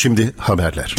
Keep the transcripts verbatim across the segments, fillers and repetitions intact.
Şimdi haberler.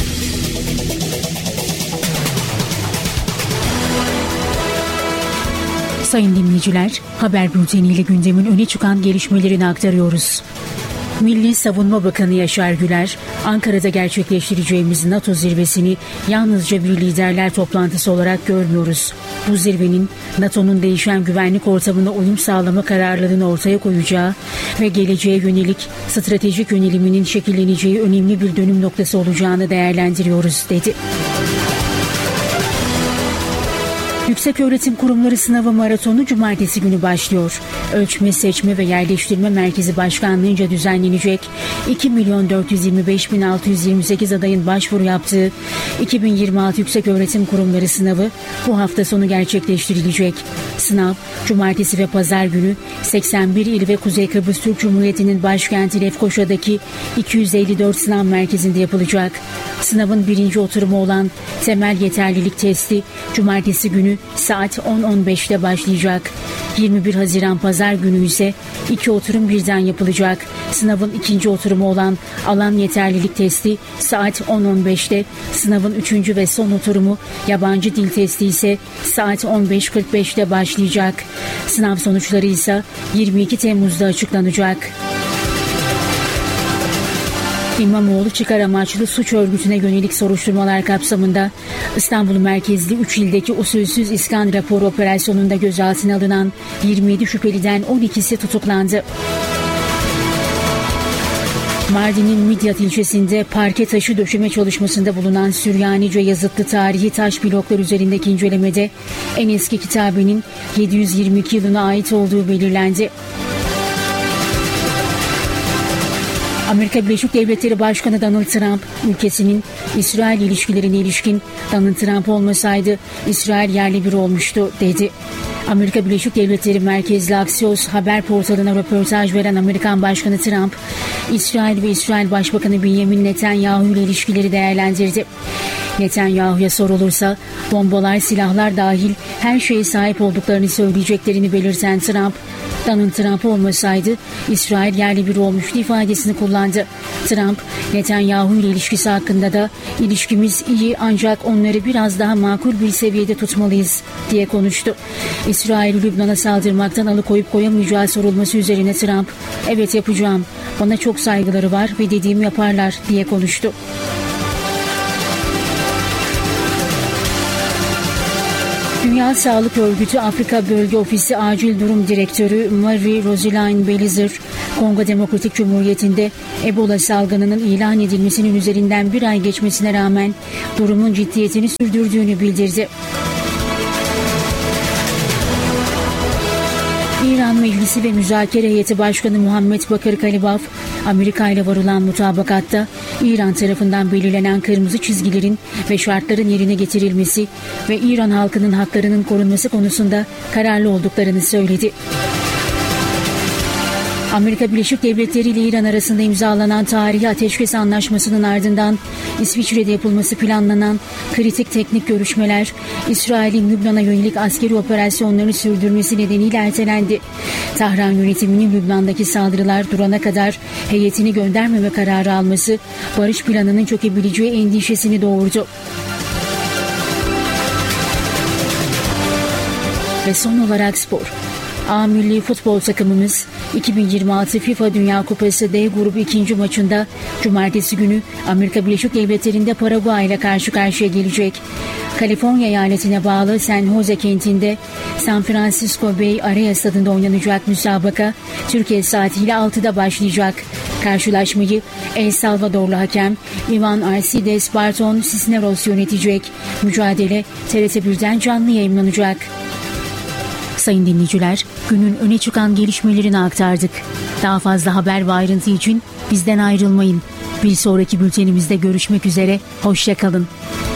Sayın dinleyiciler, haber bülteniyle gündemin öne çıkan gelişmelerini aktarıyoruz. Milli Savunma Bakanı Yaşar Güler, Ankara'da gerçekleştireceğimiz NATO zirvesini yalnızca bir liderler toplantısı olarak görmüyoruz. Bu zirvenin NATO'nun değişen güvenlik ortamına uyum sağlama kararlılığını ortaya koyacağı ve geleceğe yönelik stratejik yöneliminin şekilleneceği önemli bir dönüm noktası olacağını değerlendiriyoruz, dedi. Yükseköğretim Kurumları Sınavı Maratonu cumartesi günü başlıyor. Ölçme, Seçme ve Yerleştirme Merkezi Başkanlığı'nca düzenlenecek iki milyon dört yüz yirmi beş bin altı yüz yirmi sekiz adayın başvuru yaptığı iki bin yirmi altı Yükseköğretim Kurumları Sınavı bu hafta sonu gerçekleştirilecek. Sınav, cumartesi ve pazar günü seksen bir il ve Kuzey Kıbrıs Türk Cumhuriyeti'nin başkenti Lefkoşa'daki iki yüz elli dört sınav merkezinde yapılacak. Sınavın birinci oturumu olan temel yeterlilik testi cumartesi günü saat on on beşte başlayacak. yirmi bir Haziran Pazar günü ise iki oturum birden yapılacak. Sınavın ikinci oturumu olan alan yeterlilik testi saat on on beşte, sınavın üçüncü ve son oturumu yabancı dil testi ise saat on beş kırk beşte başlayacak. Sınav sonuçları ise yirmi iki Temmuz'da açıklanacak. İmamoğlu çıkar amaçlı suç örgütüne yönelik soruşturmalar kapsamında İstanbul merkezli üç ildeki usulsüz iskan raporu operasyonunda gözaltına alınan yirmi yedi şüpheliden on ikisi tutuklandı. Mardin'in Midyat ilçesinde parke taşı döşeme çalışmasında bulunan Süryanice yazıtlı tarihi taş bloklar üzerindeki incelemede en eski kitabenin yedi yüz yirmi iki yılına ait olduğu belirlendi. Amerika Birleşik Devletleri Başkanı Donald Trump, ülkesinin İsrail ilişkilerine ilişkin Donald Trump olmasaydı İsrail yerle bir olmuştu, dedi. Amerika Birleşik Devletleri merkezli Axios haber portalına röportaj veren Amerikan Başkanı Trump, İsrail ve İsrail Başbakanı Benjamin Netanyahu ile ilişkileri değerlendirdi. Netanyahu'ya sorulursa bombalar, silahlar dahil her şeye sahip olduklarını söyleyeceklerini belirten Trump, Donald Trump olmasaydı İsrail yerli bir olmuştu ifadesini kullandı. Trump, Netanyahu ile ilişkisi hakkında da ilişkimiz iyi ancak onları biraz daha makul bir seviyede tutmalıyız diye konuştu. İsrail'i Lübnan'a saldırmaktan alıkoyup koyamayacağı sorulması üzerine Trump, evet yapacağım, bana çok saygıları var ve dediğimi yaparlar diye konuştu. Dünya Sağlık Örgütü Afrika Bölge Ofisi Acil Durum Direktörü Marie-Roseline Belizer, Kongo Demokratik Cumhuriyeti'nde Ebola salgınının ilan edilmesinin üzerinden bir ay geçmesine rağmen durumun ciddiyetini sürdürdüğünü bildirdi. İran Meclisi ve Müzakere Heyeti Başkanı Muhammed Bakır Kalibaf, Amerika ile varılan mutabakatta İran tarafından belirlenen kırmızı çizgilerin ve şartların yerine getirilmesi ve İran halkının haklarının korunması konusunda kararlı olduklarını söyledi. Amerika Birleşik Devletleri ile İran arasında imzalanan tarihi ateşkes anlaşmasının ardından İsviçre'de yapılması planlanan kritik teknik görüşmeler, İsrail'in Lübnan'a yönelik askeri operasyonlarını sürdürmesi nedeniyle ertelendi. Tahran yönetiminin Lübnan'daki saldırılar durana kadar heyetini göndermeme kararı alması, barış planının çökebileceği endişesini doğurdu. Ve son olarak spor. A milli futbol takımımız iki bin yirmi altı FIFA Dünya Kupası D grubu ikinci maçında cumartesi günü Amerika Birleşik Devletleri'nde Paraguay ile karşı karşıya gelecek. Kaliforniya eyaletine bağlı San Jose kentinde San Francisco Bay Area stadında oynanacak müsabaka Türkiye saatiyle altıda başlayacak. Karşılaşmayı El Salvadorlu hakem Ivan Alcides Barton Cisneros yönetecek. Mücadele T R T birden canlı yayınlanacak. Sayın dinleyiciler, günün öne çıkan gelişmelerini aktardık. Daha fazla haber ve ayrıntı için bizden ayrılmayın. Bir sonraki bültenimizde görüşmek üzere, hoşça kalın.